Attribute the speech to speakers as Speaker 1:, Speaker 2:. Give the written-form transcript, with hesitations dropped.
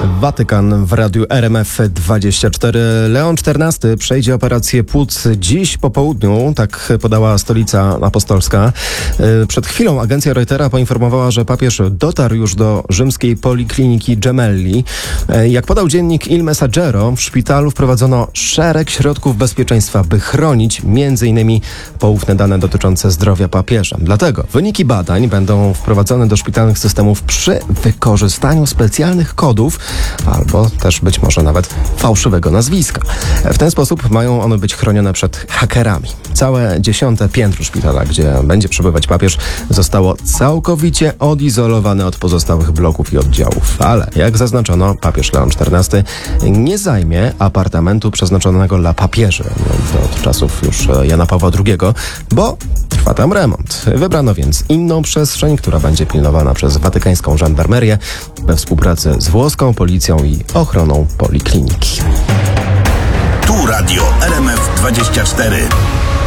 Speaker 1: Watykan w radiu RMF24. Leon XIV przejdzie operację płuc dziś po południu, tak podała Stolica Apostolska. Przed chwilą agencja Reutera poinformowała, że papież dotarł już do rzymskiej polikliniki Gemelli. Jak podał dziennik Il Messaggero, w szpitalu wprowadzono szereg środków bezpieczeństwa, by chronić m.in. poufne dane dotyczące zdrowia papieża. Dlatego wyniki badań będą wprowadzone do szpitalnych systemów przy wykorzystaniu specjalnych kodów albo też być może nawet fałszywego nazwiska. W ten sposób mają one być chronione przed hakerami. Całe 10. piętro szpitala, gdzie będzie przebywać papież, zostało całkowicie odizolowane od pozostałych bloków i oddziałów. Ale jak zaznaczono, papież Leon XIV nie zajmie apartamentu przeznaczonego dla papieży od czasów już Jana Pawła II, bo trwa tam remont. Wybrano więc inną przestrzeń, która będzie pilnowana przez watykańską żandarmerię we współpracy z włoską policją i ochroną polikliniki.
Speaker 2: Tu radio RMF24.